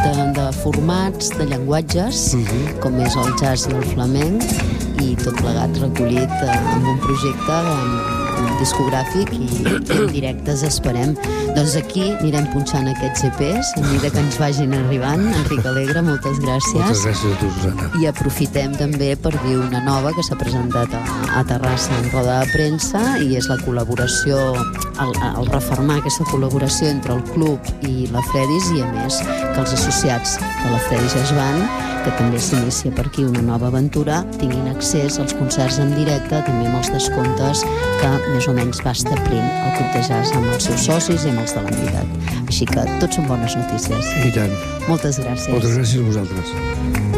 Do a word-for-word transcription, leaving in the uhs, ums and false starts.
de, de formats, de llenguatges, uh-huh. com és el jazz i el flamenc, i tot plegat recollit eh, amb un projecte amb discogràfic i, i en directes esperem. Doncs aquí anirem punxant aquests E Pes a mesura que ens vagin arribant. Enric Alegre, moltes gràcies. Moltes gràcies a tu, Susana. I aprofitem també per dir una nova que s'ha presentat a, a Terrassa en roda de premsa, i és la col·laboració, el, el refermar aquesta col·laboració entre el club i la Fredis, i a més que els associats de la Fredis es van, que també s'inicia per aquí una nova aventura, tinguin accés als concerts en directe, també amb els descomptes que més o menys va establint el Club de Jazz amb els seus socis i amb els de l'entitat. Així que tot són bones notícies. I tant. Moltes gràcies. Moltes gràcies a vosaltres.